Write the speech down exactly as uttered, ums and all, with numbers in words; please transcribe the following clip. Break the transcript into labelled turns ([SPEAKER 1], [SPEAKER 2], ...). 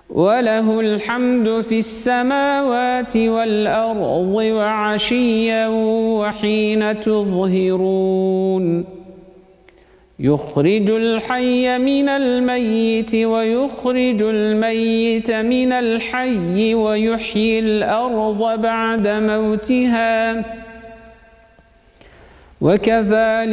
[SPEAKER 1] وله الحمد في السماوات والأرض وعشيا وحين تظهرون يخرج الحي من الميت ويخرج الميت من الحي ويحيي الأرض بعد موتها وكذلك